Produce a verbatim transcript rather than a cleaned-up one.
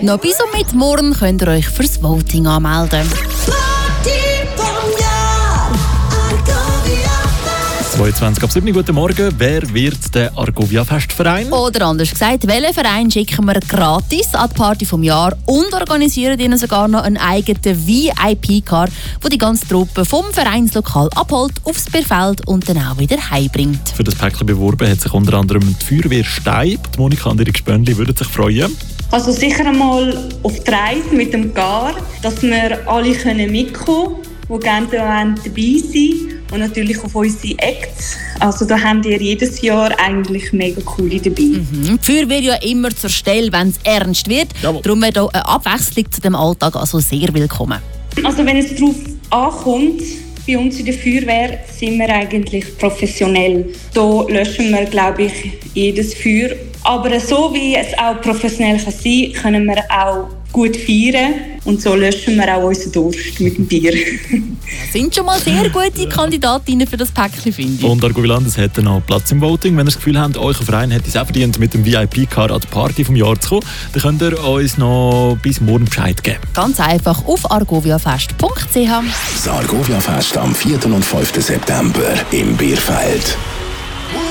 Noch bis um Mittwoch könnt ihr euch fürs Voting anmelden. zweiundzwanzig ab sieben, guten Morgen. Wer wird der Argovia Festverein? Oder anders gesagt, welchen Verein schicken wir gratis an die Party vom Jahr und organisieren ihnen sogar noch einen eigenen V I P-Car, der die ganze Truppe vom Vereinslokal abholt, aufs Bierfeld und dann auch wieder heimbringt. Für das Päckchen beworben hat sich unter anderem die Feuerwehr Steib. Die Monika und ihre Gespönli würden sich freuen. Also sicher einmal auf die Reise mit dem Gar, dass wir alle mitkommen können, die gerne dabei sind. Und natürlich auf unsere Acts. Also da haben wir jedes Jahr eigentlich mega coole dabei. Mhm. Die Feuerwehr ja immer zur Stelle, wenn es ernst wird. Jawohl. Darum wäre hier eine Abwechslung zu dem Alltag also sehr willkommen. Also wenn es darauf ankommt, bei uns in der Feuerwehr sind wir eigentlich professionell. Da löschen wir, glaube ich, jedes Feuer. Aber so wie es auch professionell kann sein kann, können wir auch gut feiern. Und so löschen wir auch unseren Durst mit dem Bier. Das sind schon mal sehr gute Kandidatinnen für das Päckchen, finde ich. Und Argovilandis hat noch Platz im Voting. Wenn ihr das Gefühl habt, euer Verein hätte es auch verdient, mit dem V I P-Car an die Party vom Jahr zu kommen, dann könnt ihr uns noch bis morgen Bescheid geben. Ganz einfach auf argoviafest punkt c h. Das Argovia Fest am vierten und fünften September im Bierfeld.